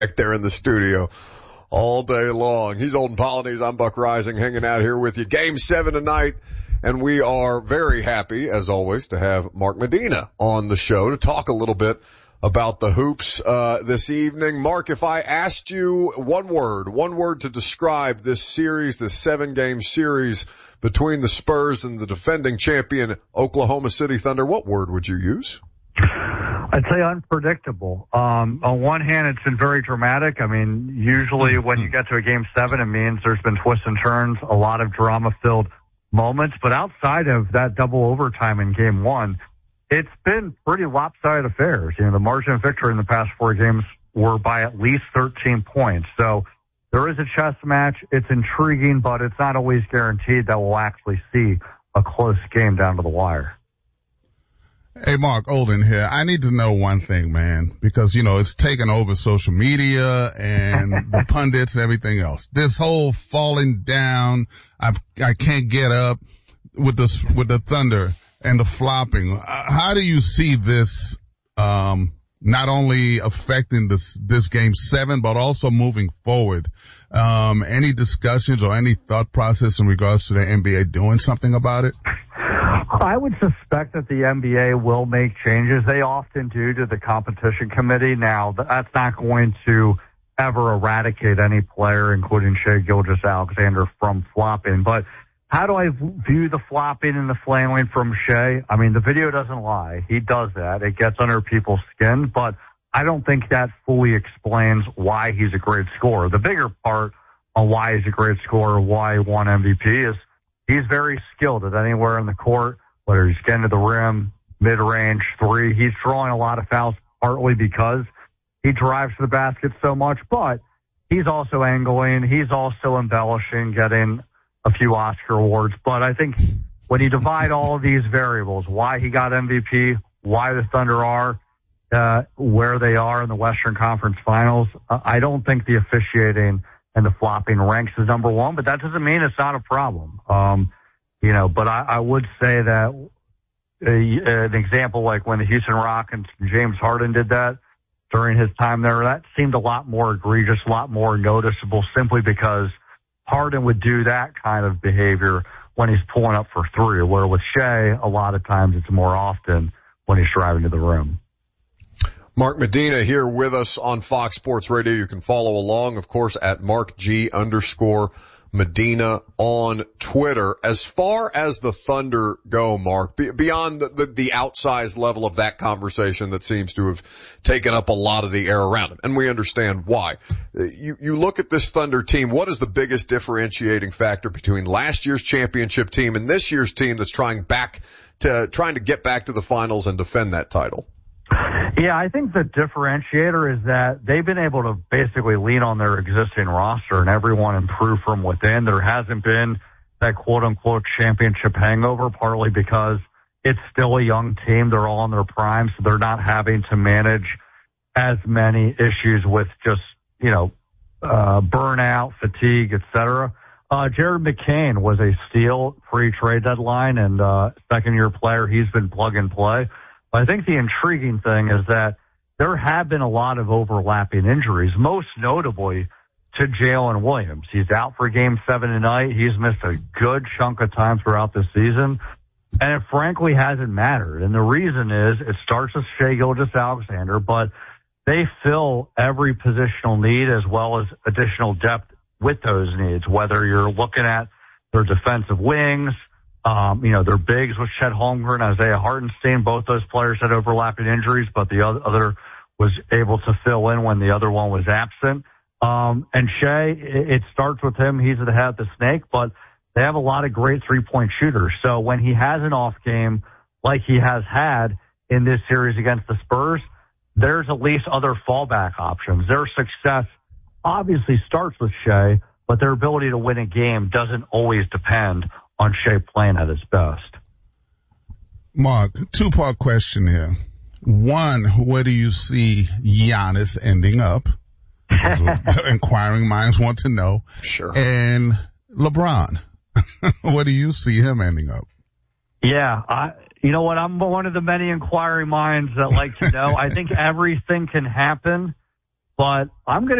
back there in the studio all day long. He's Olden Polynice. I'm Buck Rising, hanging out here with you. Game 7 tonight, and we are very happy, as always, to have Mark Medina on the show to talk a little bit about the hoops this evening. Mark, if I asked you one word to describe this series, this 7-game series between the Spurs and the defending champion Oklahoma City Thunder, what word would you use? I'd say unpredictable. On one hand, it's been very dramatic. I mean, usually when you get to a Game 7, it means there's been twists and turns, a lot of drama-filled moments. But outside of that double overtime in Game 1, it's been pretty lopsided affairs. You know, the margin of victory in the past 4 games were by at least 13 points. So there is a chess match. It's intriguing, but it's not always guaranteed that we'll actually see a close game down to the wire. Hey, Mark, Olden here. I need to know one thing, man, because, you know, it's taken over social media and the pundits and everything else. This whole falling down, I can't get up with the Thunder and the flopping. How do you see this, not only affecting this Game 7, but also moving forward? Any discussions or any thought process in regards to the NBA doing something about it? I would suspect that the NBA will make changes. They often do to the competition committee. Now, that's not going to ever eradicate any player, including Shai Gilgeous-Alexander, from flopping. But how do I view the flopping and the flailing from Shai? I mean, the video doesn't lie. He does that. It gets under people's skin. But I don't think that fully explains why he's a great scorer. The bigger part on why he's a great scorer, why he won MVP, is he's very skilled at anywhere in the court, whether he's getting to the rim, mid-range, 3. He's drawing a lot of fouls partly because he drives to the basket so much, but he's also angling. He's also embellishing, getting a few Oscar awards. But I think when you divide all of these variables, why he got MVP, why the Thunder are where they are in the Western Conference Finals, I don't think the officiating and the flopping ranks as number 1, but that doesn't mean it's not a problem. You know, but I would say that an example like when the Houston Rockets and James Harden did that during his time there, that seemed a lot more egregious, a lot more noticeable, simply because Harden would do that kind of behavior when he's pulling up for 3, where with Shai, a lot of times it's more often when he's driving to the rim. Mark Medina here with us on Fox Sports Radio. You can follow along, of course, at @MarkG_Medina on Twitter. As far as the Thunder go, Mark, beyond the outsized level of that conversation that seems to have taken up a lot of the air around it, and we understand why. You look at this Thunder team, what is the biggest differentiating factor between last year's championship team and this year's team that's trying to get back to the finals and defend that title? Yeah, I think the differentiator is that they've been able to basically lean on their existing roster and everyone improve from within. There hasn't been that quote-unquote championship hangover, partly because it's still a young team. They're all in their prime, so they're not having to manage as many issues with just, you know, burnout, fatigue, etc. Jared McCain was a steal pre-trade deadline, and second-year player. He's been plug and play. I think the intriguing thing is that there have been a lot of overlapping injuries, most notably to Jalen Williams. He's out for Game 7 tonight. He's missed a good chunk of time throughout the season, and it frankly hasn't mattered. And the reason is it starts with Shai Gilgeous-Alexander, but they fill every positional need as well as additional depth with those needs, whether you're looking at their defensive wings, you know, their bigs with Chet Holmgren, Isaiah Hartenstein. Both those players had overlapping injuries, but the other was able to fill in when the other one was absent. And Shai, it starts with him. He's the head of the snake, but they have a lot of great three-point shooters. So when he has an off game like he has had in this series against the Spurs, there's at least other fallback options. Their success obviously starts with Shai, but their ability to win a game doesn't always depend on Shai playing at his best. Mark, two-part question here. One, where do you see Giannis ending up? Inquiring minds want to know. Sure. And LeBron, where do you see him ending up? Yeah, you know what? I'm one of the many inquiring minds that like to know. I think everything can happen, but I'm going to